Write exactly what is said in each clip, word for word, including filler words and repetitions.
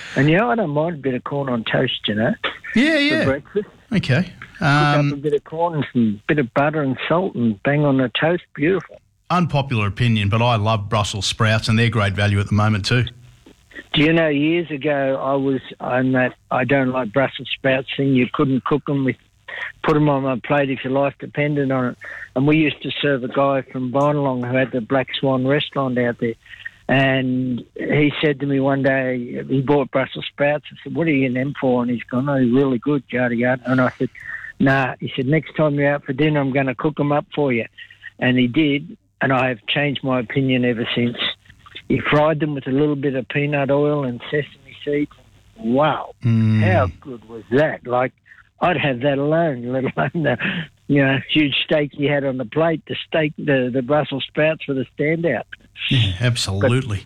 And, you know, I don't mind a bit of corn on toast, you know. Yeah, yeah. For breakfast. Okay. Cook up Um, a bit of corn and some bit of butter and salt and bang on the toast. Beautiful. unpopular opinion, but I love Brussels sprouts and they're great value at the moment too. Do you know, years ago I was on that I don't like Brussels sprouts thing. You couldn't cook them with, put them on my plate if your life depended on it. And we used to serve a guy from Bonnelong who had the Black Swan restaurant out there. And he said to me one day, he bought Brussels sprouts. I said, what are you in them for? And he's gone, oh, really good, yada, yada. And I said, nah. He said, next time you're out for dinner, I'm going to cook them up for you. And he did, and I have changed my opinion ever since. He fried them with a little bit of peanut oil and sesame seeds. Wow, Mm. how good was that? Like, I'd have that alone, let alone the, you know, huge steak you had on the plate. The steak, the, the Brussels sprouts were the standout. Yeah, absolutely.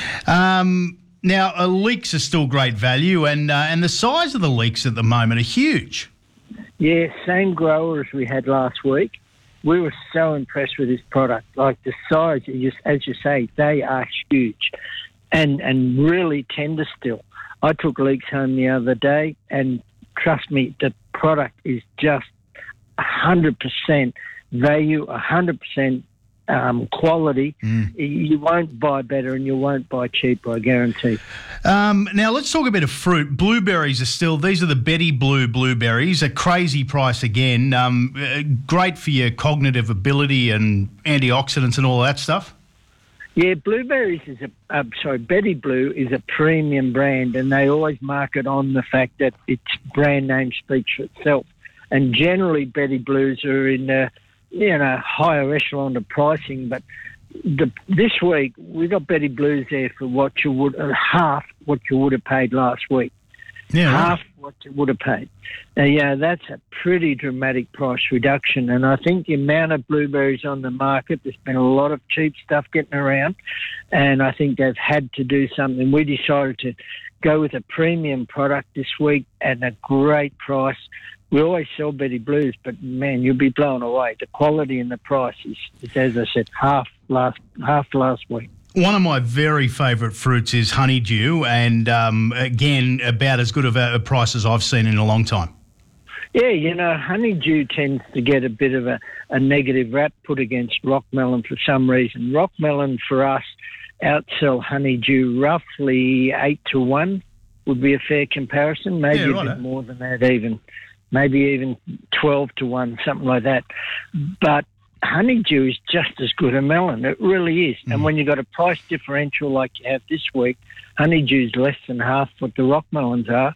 Um, now, uh, leeks are still great value, and uh, and the size of the leeks at the moment are huge. Yeah, same grower as we had last week. We were so impressed with this product. Like the size, you just, as you say, they are huge and, and really tender still. I took leeks home the other day, and trust me, the product is just one hundred percent value, one hundred percent um, quality. Mm. You won't buy better and you won't buy cheaper, I guarantee. Um, now, let's talk a bit of fruit. Blueberries are still, these are the Betty Blue blueberries, a crazy price again. Um, uh, great for your cognitive ability and antioxidants and all that stuff. Yeah, Blueberries is a, uh, sorry, Betty Blue is a premium brand, and they always market on the fact that its brand name speaks for itself. And generally, Betty Blues are in a, you know, higher echelon of pricing, but the, this week we got Betty Blues there for what you would, uh, half what you would have paid last week. Yeah, half right. what you would have paid. Now, yeah, that's a pretty dramatic price reduction, and I think the amount of blueberries on the market, there's been a lot of cheap stuff getting around, and I think they've had to do something. We decided to go with a premium product this week at a great price. We always sell Betty Blues, but, man, you'll be blown away. The quality and the price is, is as I said, half last half last week. One of my very favourite fruits is honeydew, and um, again, about as good of a, a price as I've seen in a long time. Yeah, you know, honeydew tends to get a bit of a, a negative rap put against rockmelon for some reason. Rockmelon, for us, outsell honeydew roughly eight to one would be a fair comparison, maybe Yeah, a righto. bit more than that even, maybe even twelve to one, something like that. But honeydew is just as good a melon. It really is. Mm. And when you've got a price differential like you have this week, honeydew's less than half what the rock melons are.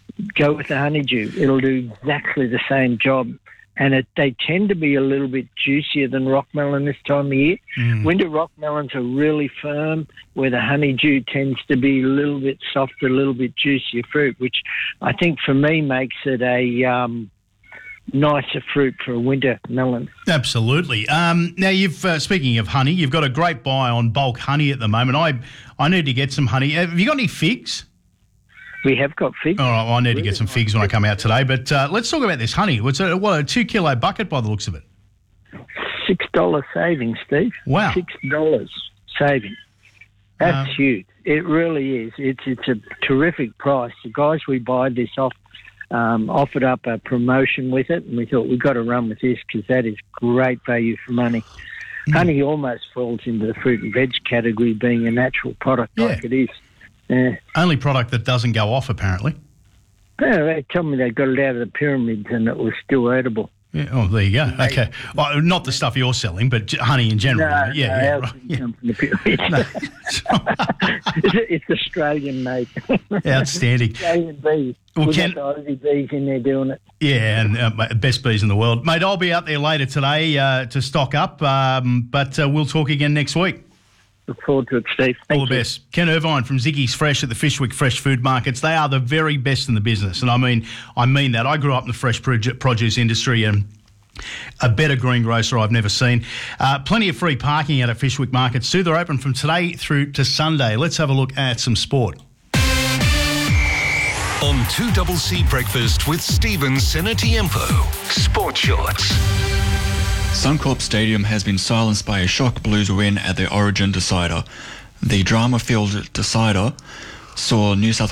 Go with the honeydew. It'll do exactly the same job. And it, they tend to be a little bit juicier than rock melon this time of year. Mm. Winter rock melons are really firm, where the honeydew tends to be a little bit softer, a little bit juicier fruit, which I think for me makes it a um, nicer fruit for a winter melon. Absolutely. Um, now, you've uh, speaking of honey, you've got a great buy on bulk honey at the moment. I I need to get some honey. Have you got any figs? We have got figs. All right, well, I need to get some figs when I come out today. But uh, let's talk about this honey. What's a, what, a two kilo bucket by the looks of it? Six dollar saving, Steve. Wow. Six dollars saving. That's Um, huge. It really is. It's it's a terrific price. The guys we buy this off um, offered up a promotion with it, and we thought we've got to run with this because that is great value for money. Mm. Honey almost falls into the fruit and veg category, being a natural product Yeah. like it is. Yeah. Only product that doesn't go off, apparently. Yeah, they tell me they got it out of the pyramids and it was still edible. Yeah, oh, there you go. Okay. Well, not the stuff you're selling, but j- honey in general. No, yeah, no, yeah, ours right. didn't Yeah. come from the pyramids. No. it's, it's Australian made. Outstanding. Australian bees. Well, We've Ken- got the Aussie bees in there doing it. Yeah, and uh, mate, best bees in the world. Mate, I'll be out there later today uh, to stock up, um, but uh, we'll talk again next week. Look forward to it, Steve. Thank All the you. best. Ken Irvine from Ziggy's Fresh at the Fishwick Fresh Food Markets. They are the very best in the business, and I mean, I mean that. I grew up in the fresh produ- produce industry, and a better greengrocer I've never seen. Uh, plenty of free parking out at Fishwick Markets too. They're open from today through to Sunday. Let's have a look at some sport. On two C C Breakfast with Stephen Senatiempo. Sport Shorts. Suncorp Stadium has been silenced by a shock Blues win at the Origin decider. The drama-filled decider saw New South